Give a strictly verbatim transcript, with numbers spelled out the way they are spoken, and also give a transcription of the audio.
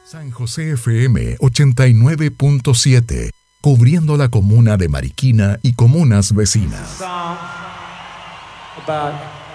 San José F M ochenta y nueve punto siete, cubriendo la comuna de Mariquina y comunas vecinas. About